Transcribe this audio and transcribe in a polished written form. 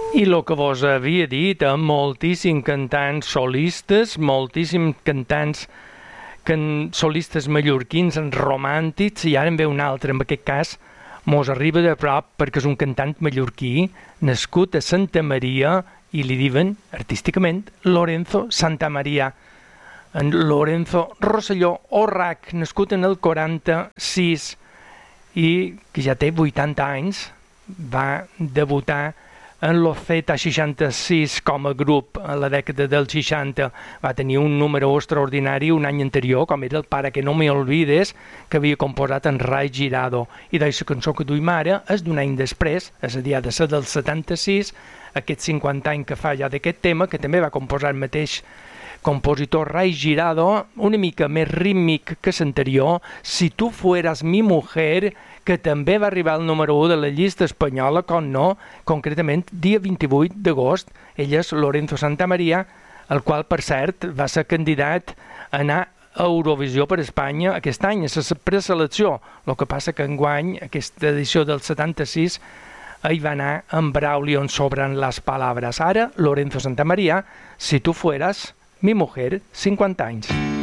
I el que vos havia dit, moltíssims cantants solistes, moltíssims cantants solistes mallorquins romàntics, i ara en ve un altre, en aquest cas mos arriba de prop perquè és un cantant mallorquí nascut a Santa Maria i li diuen artísticament Lorenzo Santamaria. En Lorenzo Rosselló Orrac, nascut en el 46 i que ja té 80 anys, va debutar en l'Z66 com a grup a la dècada dels 60. Va tenir un número extraordinari un any anterior, com era el Para que no me olvides, que havia composat en Ray Girado. I la cançó que duim ara és d'un any després, és a dir, ha de ser del 76, aquests 50 anys que fa ja d'aquest tema, que també va composar el mateix compositor Ray Girado, una mica més rítmic que l'anterior, Si tu fueras mi mujer, que també va arribar al número 1 de la llista espanyola, com no, concretament dia 28 d'agost. Ell és Lorenzo Santamaria, el qual, per cert, va ser candidat a anar a Eurovisió per Espanya aquest any, a la preselecció. El que passa que enguany, aquesta edició del 76, hi va anar en Braulio en Sobran las Palabras. Ara, Lorenzo Santamaria, Si tu fueras mi mujer, 50 anys.